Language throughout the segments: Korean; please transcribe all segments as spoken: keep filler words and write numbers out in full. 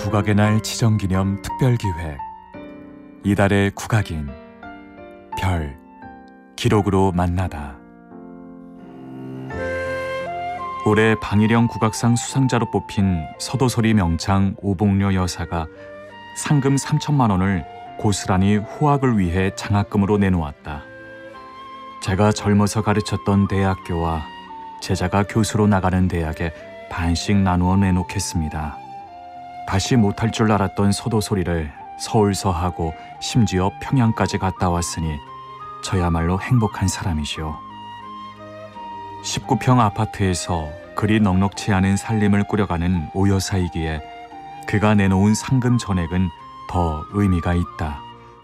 국악의 날 지정기념 특별기획 이달의 국악인 별 기록으로 만나다. 올해 방일영 국악상 수상자로 뽑힌 서도소리 명창 오봉려 여사가 상금 삼천만 원을 고스란히 호학을 위해 장학금으로 내놓았다. 제가 젊어서 가르쳤던 대학교와 제자가 교수로 나가는 대학에 반씩 나누어 내놓겠습니다. 다시 못할 줄 알았던 서도소리를 서울서 하고 심지어 평양까지 갔다 왔으니 저야말로 행복한 사람이죠. 십구 평 아파트에서 그리 넉넉치 않은 살림을 꾸려가는 오 여사이기에 그가 내놓은 상금 전액은 더 의미가 있다.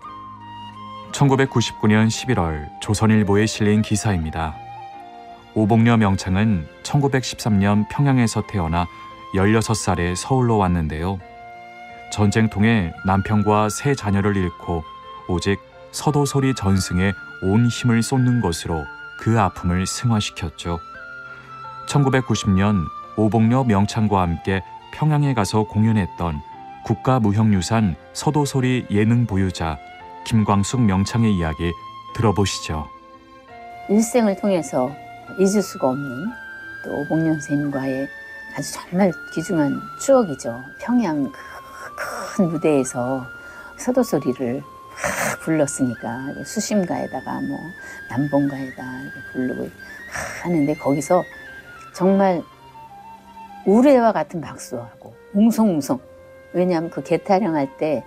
천구백구십구 년 십일월 조선일보에 실린 기사입니다. 오봉려 명창은 천구백십삼 년 평양에서 태어나 열여섯 살에 서울로 왔는데요. 전쟁 통해 남편과 세 자녀를 잃고 오직 서도소리 전승에 온 힘을 쏟는 것으로 그 아픔을 승화시켰죠. 천구백구십 년 오봉려 명창과 함께 평양에 가서 공연했던 국가무형유산 서도소리 예능 보유자 김광숙 명창의 이야기 들어보시죠. 일생을 통해서 잊을 수가 없는 또 오봉려 선생님과의 아주 정말 귀중한 추억이죠. 평양 큰 무대에서 서도소리를 불렀으니까 수심가에다가 뭐 남봉가에다 부르고 하는데 거기서 정말 우레와 같은 박수하고 웅성웅성. 왜냐하면 그 개타령할 때